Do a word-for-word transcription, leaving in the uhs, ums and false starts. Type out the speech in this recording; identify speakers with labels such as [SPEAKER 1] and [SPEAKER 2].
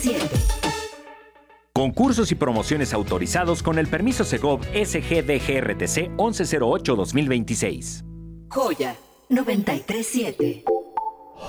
[SPEAKER 1] siete.
[SPEAKER 2] Concursos y promociones autorizados con el permiso Segov S G D G R T C once cero ocho dos mil veintiséis.
[SPEAKER 1] Joya noventa y tres siete.